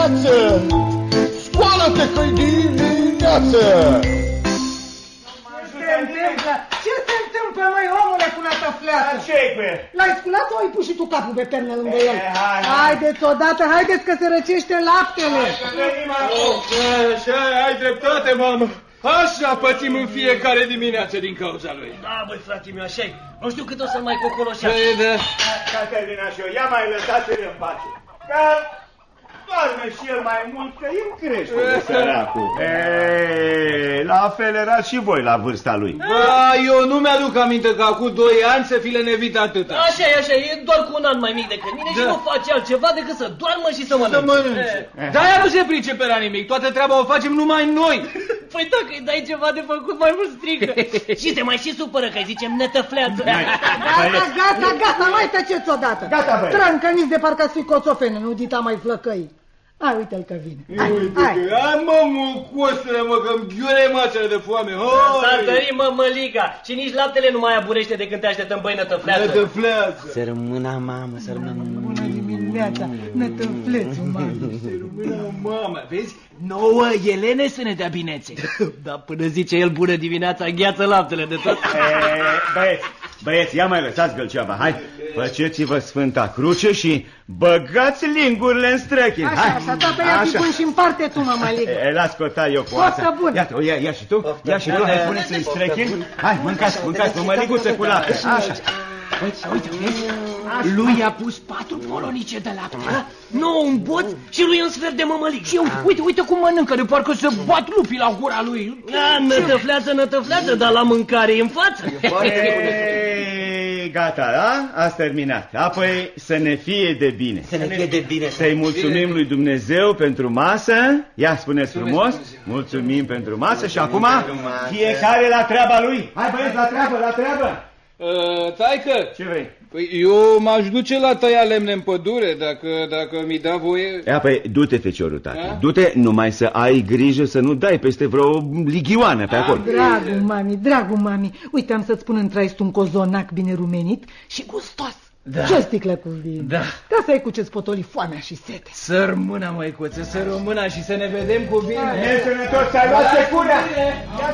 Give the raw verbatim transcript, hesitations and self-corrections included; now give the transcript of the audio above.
dimineață! Scoală-te că-i dimineață! Ce se întâmplă? Ce se întâmplă, măi, omule, cu natăfleață? Ce-i cu el? L-ai sculat sau ai pus și tu capul pe pernă lângă el? hai, hai. Haideți odată, haideți că se răcește laptele. Așa, ai dreptate, mamă. Așa pățim în fiecare dimineață din cauza lui. Da, băi, frate meu, așa-i. Nu știu cât o să mai cocoloșească. Păi, da. Caterina și eu, ia mai lăsați-l în pace. Că doarme și el mai mult, că el crește de săracul. Eee, la fel erați și voi la vârsta lui. Da, eu nu mi-aduc aminte că acum doi ani să fi lenevit atâta. Așa e, așa e, doar cu un an mai mic decât mine, da. Și nu face altceva decât să doarmă și să mănânce. Să mănânce. Dar ea nu se pricepe la nimic, toată treaba o facem numai noi. Păi dacă îi dai ceva de făcut, mai mult strică. Și se mai și supără că zicem netăfleață. Gata, gata, gata, mai tăceți odată. Gata, băi. Trâncăniți de parcă ați fi coțofene, nu dita mai flăcăi. Hai, uite-l că vine. Hai, hai. Hai, mă, mucosule, mă, că-mi ghiure mațele de foame. S-a tărit, mă, măliga. Și nici laptele nu mai aburește de când te așteptăm, băi, nătăfleață. Nătăfleață. Să rămână, mamă, să rămână. Bună dimineața, nătăflețul, mamă. Mamă, vezi? Nouă Elene să ne dea binețe. Da, până zice el bună dimineața, îngheață laptele de tot. Băieți, băieți, ia mai lăsați gălceava, hai. Făceți-vă Sfânta Cruce și băgați lingurile în străchini. Așa, așa, tata, ia-ți pun și în parte tu, mă, Măligă. Las cota eu cu Poftă asta. bună. Iată, ia, ia și tu, ia și tu, hai, puneți în străchini. Hai, mâncați, mâncați, mă, măliguță cu lapte. Așa. Uite, uite, vezi? Lui a pus patru polonice de lapte. Nu, un boț și lui un sfert de mămălig. Și eu, uite, uite cum mănâncă, de parcă se bat lupii la gura lui. Da, nătăfleață, nătăfleață, dar la mâncare e în față. Ei, gata, da? Ați terminat. Apoi să ne fie de bine. Să ne fie de bine. Să-i mulțumim lui Dumnezeu pentru masă. Ia, spuneți frumos. Mulțumim pentru masă și acum fiecare la treaba lui. Hai, băieți, la treabă, la treabă. Uh, taică, ce vrei? Păi eu m-aș duce la tăia lemne în pădure, dacă, dacă mi da voie. Ia, păi, du-te, feciorul, tata. Du-te, numai să ai grijă să nu dai peste vreo lighioană pe acolo. Dragul mami, dragul mami, uite, am să-ți spun în trai un cozonac bine rumenit și gustos. Da. Și o sticlă cu vin. Da. Ca să ai cu ce-ți potoli foamea și sete. Să rămână, măicuță, să rămână și să ne vedem cu bine. E sănătos, ți-ai luat securea.